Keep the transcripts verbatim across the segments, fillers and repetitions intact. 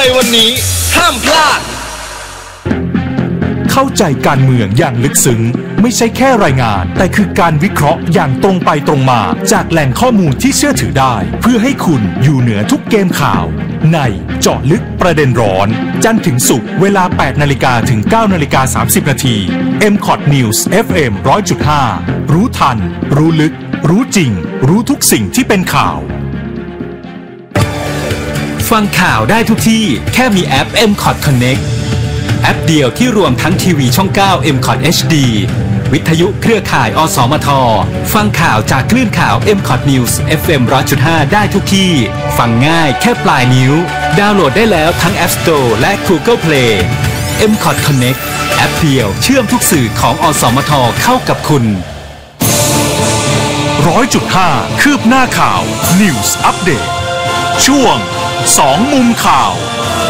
วันนี้ห้ามพลาดเข้าใจการเมืองอย่างลึกซึ้งไม่ใช่แค่รายงานแต่คือการวิเคราะห์อย่างตรงไปตรงมาจากแหล่งข้อมูลที่เชื่อถือได้เพื่อให้คุณอยู่เหนือทุกเกมข่าวในเจาะลึกประเด็นร้อนจันทร์ถึงศุกร์เวลา แปดนาฬิกา ถึง เก้านาฬิกาสามสิบ นาที เอ็ม คอท News เอฟ เอ็ม หนึ่งร้อยจุดห้า รู้ทันรู้ลึกรู้จริงรู้ทุกสิ่งที่เป็นข่าวฟังข่าวได้ทุกที่แค่มีแอป เอ็ม คอท Connect แอปเดียวที่รวมทั้งทีวีช่อง เก้า เอ็ม คอท เอช ดี วิทยุเครือข่าย อสมท ฟังข่าวจากคลื่นข่าว เอ็ม คอท News เอฟ เอ็ม หนึ่งร้อยจุดห้า ได้ทุกที่ฟังง่ายแค่ปลายนิ้วดาวน์โหลดได้แล้วทั้ง App Store และ Google Play เอ็ม คอท Connect แอปเดียวเชื่อมทุกสื่อของอสมทเข้ากับคุณหนึ่งร้อยจุดห้า คืบหน้าข่าว News Update ช่วงสองมุมข่าว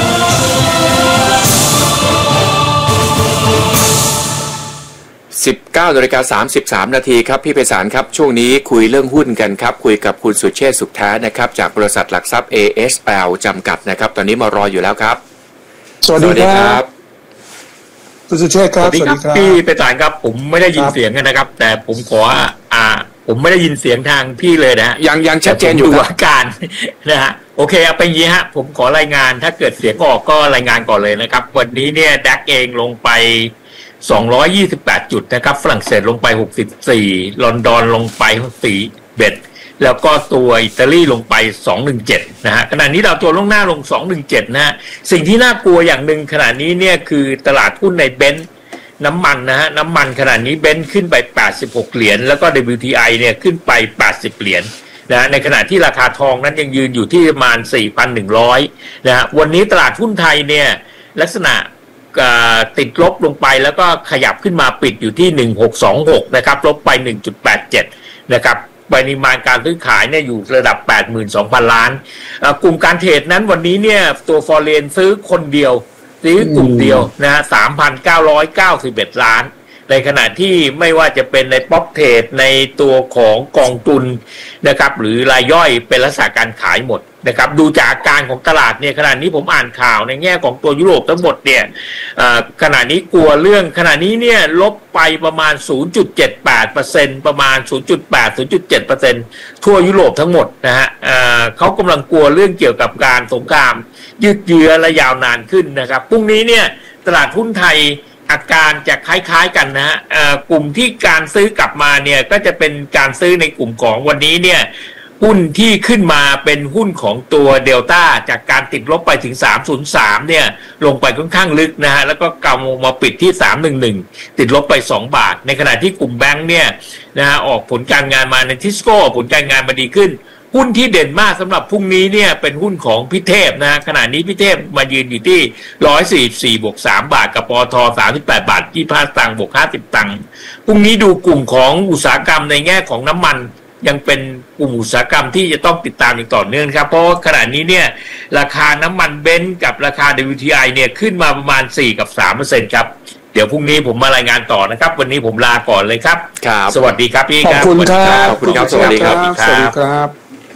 สิบเก้านาฬิกาสามสิบสามนาทีครับพี่ไพศาลครับช่วงนี้คุยเรื่องหุ้นกันครับคุยกับคุณสุเชษฐ์สุขแท้นะครับจากบริษัทหลักทรัพย์ เอ เอส แอล จำกัดนะครับตอนนี้มารออยู่แล้วครับสวัสดีครับคุณสุเชษฐ์ครับสวัสดีครับพี่ไพศาลครับผมไม่ได้ยินเสียงกันนะครับแต่ผมขออ่าผมไม่ได้ยินเสียงทางพี่เลยนะฮะยังยังชัดเจนอยู่อาการนะฮะโอเคเอาเป็นอย่างนี้ฮะผมขอรายงานถ้าเกิดเสียงออกก็รายงานก่อนเลยนะครับวันนี้เนี่ยดัคเองลงไปสองร้อยยี่สิบแปดจุดนะครับฝรั่งเศสลงไปหกสิบสี่ลอนดอนลงไปสี่สิบเอ็ดแล้วก็ตัวอิตาลีลงไปสองร้อยสิบเจ็ดนะฮะขณะนี้ดาวโจนส์ล่วงหน้าลงสองร้อยสิบเจ็ดนะฮะสิ่งที่น่ากลัวอย่างนึงขณะนี้เนี่ยคือตลาดหุ้นในเบนซ์น้ำมันนะฮะน้ำมันขณะนี้เบนซ์ขึ้นไปแปดสิบหกเหรียญแล้วก็ ดับเบิลยู ที ไอ เนี่ยขึ้นไปแปดสิบเหรียญนะในขณะที่ราคาทองนั้นยังยืนอยู่ที่ประมาณ สี่พันหนึ่งร้อย นะฮะวันนี้ตลาดหุ้นไทยเนี่ยลักษณะติดลบลงไปแล้วก็ขยับขึ้นมาปิดอยู่ที่หนึ่งพันหกร้อยยี่สิบหกนะครับลบไป หนึ่งจุดแปดเจ็ด นะครับปริมาณการซื้อขายเนี่ยอยู่ระดับ แปดหมื่นสองพัน ล้านกลุ่มการเทรดนั้นวันนี้เนี่ยตัวฟอเรนซื้อคนเดียวซื้อกลุ่มเดียวนะฮะ สามพันเก้าร้อยเก้าสิบเอ็ด ล้านในขณะที่ไม่ว่าจะเป็นในป๊อปเทรดในตัวของกองทุนนะครับหรือรายย่อยเป็นลักษณะการขายหมดนะครับดูจากอาการของตลาดเนี่ยขณะนี้ผมอ่านข่าวในแง่ของตัวยุโรปทั้งหมดเนี่ยขณะนี้กลัวเรื่องขณะนี้เนี่ยลบไปประมาณ ศูนย์จุดเจ็ดแปดเปอร์เซ็นต์ ประมาณ ศูนย์จุดแปด ศูนย์จุดเจ็ดเปอร์เซ็นต์ ทั่วยุโรปทั้งหมดนะฮะเขากำลังกลัวเรื่องเกี่ยวกับการสงครามยืดเยื้อและยาวนานขึ้นนะครับพรุ่งนี้เนี่ยตลาดหุ้นไทยอาการจะคล้ายๆกันนะฮะกลุ่มที่การซื้อกลับมาเนี่ยก็จะเป็นการซื้อในกลุ่มของวันนี้เนี่ยหุ้นที่ขึ้นมาเป็นหุ้นของตัวเดลต้าจากการติดลบไปถึงสามร้อยสามเนี่ยลงไปค่อนข้างลึกนะฮะแล้วก็กำมาปิดที่สามร้อยสิบเอ็ดติดลบไปสองบาทในขณะที่กลุ่มแบงค์เนี่ยนะฮะออกผลการงานมาในทิสโก้ผลการงานมาดีขึ้นหุ้นที่เด่นมากสำหรับพรุ่งนี้เนี่ยเป็นหุ้นของพิเทพนะขณะนี้พิเทพมายืนอยู่ที่หนึ่งร้อยสี่สิบสี่บวกสามบาทกับปตทสามสิบแปดบาทยี่สิบห้าสตางค์บวกห้าสิบตังค์พรุ่งนี้ดูกลุ่มของอุตสาหกรรมในแง่ของน้ำมันยังเป็นกลุ่มอุตสาหกรรมที่จะต้องติดตามอย่างต่อเนื่องครับเพราะขณะนี้เนี่ยราคาน้ำมันเบนซ์กับราคา ดับเบิลยู ที ไอ เนี่ยขึ้นมาประมาณ สี่กับสามเปอร์เซ็นต์ ครับเดี๋ยวพรุ่งนี้ผมมารายงานต่อนะครับวันนี้ผมลาก่อนเลยครับครับสวัสดีครับพี่ครับขอบคุณครับขอบคุณครับสวัสดีครับสวัสดีครับ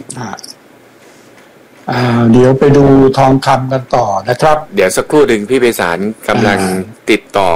อ่าเดี๋ยวไปดูทองคำกันต่อนะครับเดี๋ยวสักครู่หนึ่งพี่ไพศาลกำลังติดต่อ